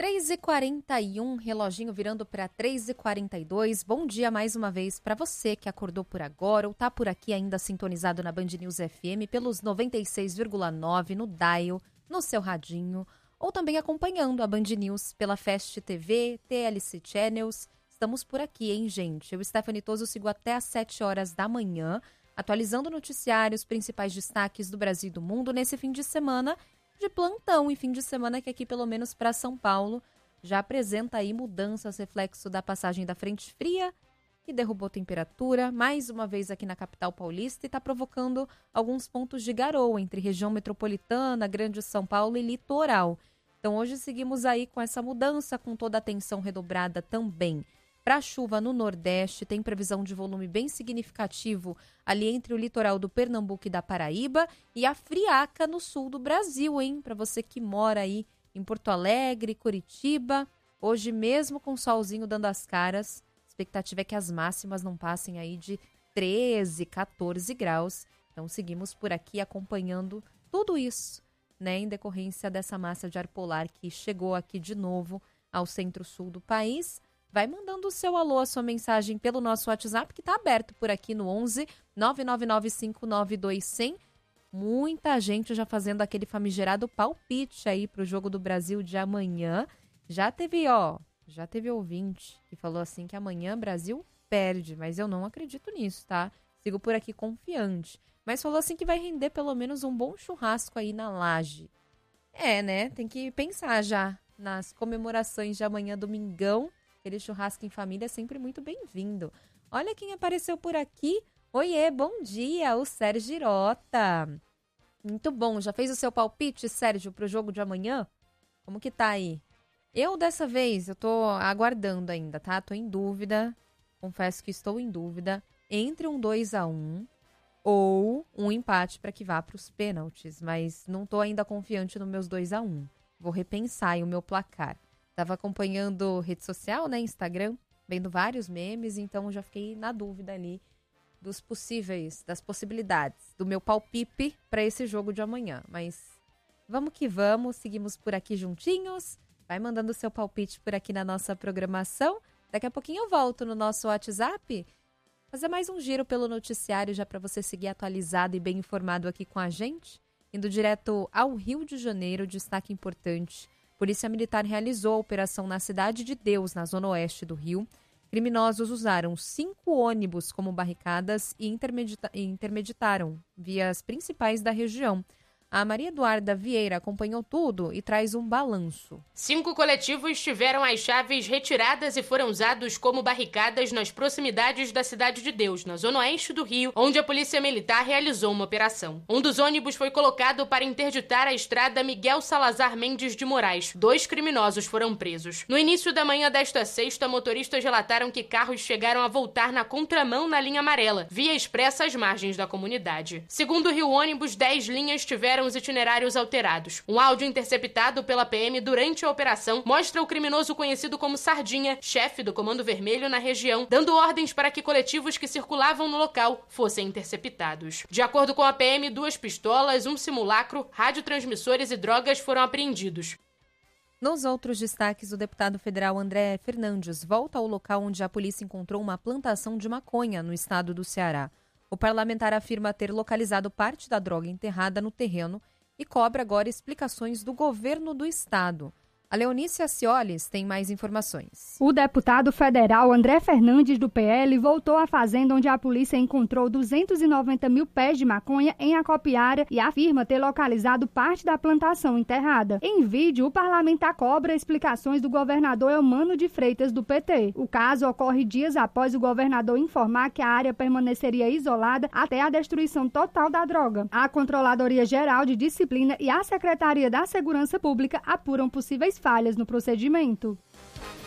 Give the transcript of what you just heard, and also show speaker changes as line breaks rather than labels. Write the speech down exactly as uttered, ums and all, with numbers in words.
três e quarenta e um, reloginho virando para três e quarenta e dois. Bom dia mais uma vez para você que acordou por agora ou tá por aqui ainda sintonizado na Band News F M pelos noventa e seis vírgula nove no dial, no seu radinho, ou também acompanhando a Band News pela Fast T V, T L C Channels. Estamos por aqui, hein, gente? Eu, Stephanie Toso, sigo até às sete horas da manhã, atualizando o noticiário, os principais destaques do Brasil e do mundo nesse fim de semana de plantão e fim de semana que aqui, pelo menos para São Paulo, já apresenta aí mudanças, reflexo da passagem da frente fria, que derrubou temperatura, mais uma vez aqui na capital paulista, e está provocando alguns pontos de garoa entre região metropolitana, Grande São Paulo e litoral. Então hoje seguimos aí com essa mudança, com toda a atenção redobrada também. Para a chuva no Nordeste, tem previsão de volume bem significativo ali entre o litoral do Pernambuco e da Paraíba e a friaca no sul do Brasil, hein? Para você que mora aí em Porto Alegre, Curitiba, hoje mesmo com o solzinho dando as caras, a expectativa é que as máximas não passem aí de treze, quatorze graus. Então seguimos por aqui acompanhando tudo isso, né? Em decorrência dessa massa de ar polar que chegou aqui de novo ao centro-sul do país. Vai mandando o seu alô, a sua mensagem pelo nosso WhatsApp, que está aberto por aqui no onze, nove nove nove cinco nove dois zero zero. Muita gente já fazendo aquele famigerado palpite aí para o Jogo do Brasil de amanhã. Já teve, ó, já teve ouvinte que falou assim que amanhã o Brasil perde, mas eu não acredito nisso, tá? Sigo por aqui confiante. Mas falou assim que vai render pelo menos um bom churrasco aí na laje. É, né? Tem que pensar já nas comemorações de amanhã, domingão. Aquele churrasco em família é sempre muito bem-vindo. Olha quem apareceu por aqui. Oiê, bom dia, o Sérgio Girota. Muito bom, já fez o seu palpite, Sérgio, pro jogo de amanhã? Como que tá aí? Eu, dessa vez, eu tô aguardando ainda, tá? Tô em dúvida, confesso que estou em dúvida, entre um dois a um ou um empate para que vá pros pênaltis, mas não tô ainda confiante nos meus dois a um. Vou repensar aí o meu placar. Tava acompanhando rede social, né, Instagram, vendo vários memes, então já fiquei na dúvida ali dos possíveis, das possibilidades do meu palpite para esse jogo de amanhã. Mas vamos que vamos, seguimos por aqui juntinhos, vai mandando o seu palpite por aqui na nossa programação. Daqui a pouquinho eu volto no nosso WhatsApp, fazer mais um giro pelo noticiário já para você seguir atualizado e bem informado aqui com a gente. Indo direto ao Rio de Janeiro, destaque importante. Polícia Militar realizou a operação na Cidade de Deus, na zona oeste do Rio. Criminosos usaram cinco ônibus como barricadas e intermedita- intermeditaram vias principais da região. A Maria Eduarda Vieira acompanhou tudo e traz um balanço.
Cinco coletivos tiveram as chaves retiradas e foram usados como barricadas nas proximidades da Cidade de Deus, na zona oeste do Rio, onde a Polícia Militar realizou uma operação. Um dos ônibus foi colocado para interditar a estrada Miguel Salazar Mendes de Moraes. Dois criminosos foram presos. No início da manhã desta sexta, motoristas relataram que carros chegaram a voltar na contramão na linha amarela, via expressa às margens da comunidade. Segundo o Rio Ônibus, dez linhas tiveram os itinerários alterados. Um áudio interceptado pela P M durante a operação mostra o criminoso conhecido como Sardinha, chefe do Comando Vermelho na região, dando ordens para que coletivos que circulavam no local fossem interceptados. De acordo com a P M, duas pistolas, um simulacro, radiotransmissores e drogas foram apreendidos.
Nos outros destaques, o deputado federal André Fernandes volta ao local onde a polícia encontrou uma plantação de maconha no estado do Ceará. O parlamentar afirma ter localizado parte da droga enterrada no terreno e cobra agora explicações do governo do estado. A Leonice Acioles tem mais informações.
O deputado federal André Fernandes, do P L, voltou à fazenda onde a polícia encontrou duzentos e noventa mil pés de maconha em Acopiara e afirma ter localizado parte da plantação enterrada. Em vídeo, o parlamentar cobra explicações do governador Eumano de Freitas, do P T. O caso ocorre dias após o governador informar que a área permaneceria isolada até a destruição total da droga. A Controladoria Geral de Disciplina e a Secretaria da Segurança Pública apuram possíveis falhas no procedimento.